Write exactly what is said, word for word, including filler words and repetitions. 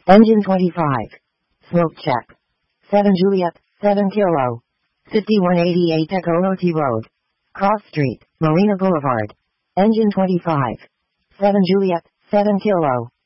Engine twenty-five. Smoke check. seven Juliet, seven Kilo. fifty-one eighty-eight Tecolote Road. Cross Street, Marina Boulevard. Engine twenty-five. seven Juliet, seven Kilo.